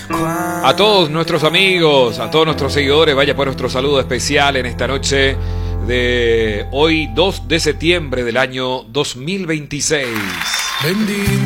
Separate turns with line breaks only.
A todos nuestros amigos, a todos nuestros seguidores, vaya por nuestro saludo especial en esta noche de hoy, 2 de septiembre del año 2026.
Bendito.